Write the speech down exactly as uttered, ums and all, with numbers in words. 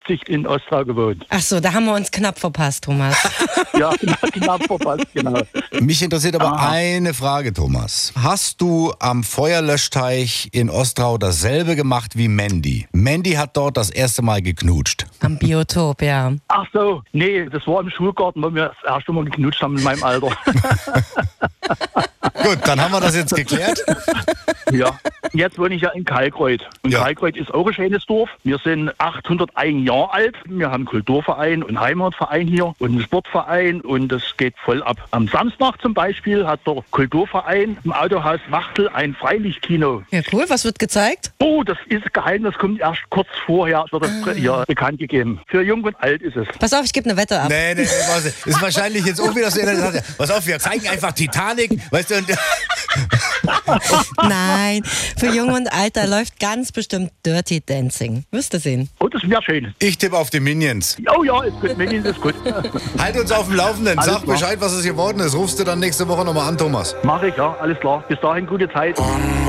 neunzehnhundertneunundsiebzig in Ostrau gewohnt. Ach so, da haben wir uns knapp verpasst, Thomas. Ja, knapp verpasst, genau. Mich interessiert aber Aha. eine Frage, Thomas. Hast du am Feuerlöschteich in Ostrau dasselbe gemacht wie Mandy? Mandy hat dort das erste Mal geknutscht. Am Biotop, ja. Ach so, nee, das war im Schulgarten, wo wir das erste Mal geknutscht haben in meinem Alter. Gut, dann haben wir das jetzt geklärt. Ja, jetzt wohne ich ja in Kalkreuth. Und Ja. Kalkreuth ist auch ein schönes Dorf. Wir sind achthunderteins Jahre alt. Wir haben einen Kulturverein und einen Heimatverein hier und einen Sportverein und das geht voll ab. Am Samstag zum Beispiel hat der Kulturverein im Autohaus Wachtel ein Freilichtkino. Ja, cool. Was wird gezeigt? Oh, das ist geheim, das kommt erst kurz vorher, wird das Ah. hier bekannt gegeben. Für Jung und Alt ist es. Pass auf, ich gebe eine Wette ab. Nee, nee, was, ist wahrscheinlich jetzt auch wieder so. Pass auf, wir zeigen einfach Titanic, weißt du, und Nein, für Jung und Alt, da läuft ganz bestimmt Dirty Dancing. Wirst du sehen. Oh, das wäre schön. ich tippe auf die Minions. Oh ja, ist gut, Minions ist gut. Halt uns auf dem Laufenden, Alles sag klar. Bescheid, was es geworden ist. Rufst du dann nächste Woche nochmal an, Thomas. Mach ich, ja, alles klar. Bis dahin, gute Zeit.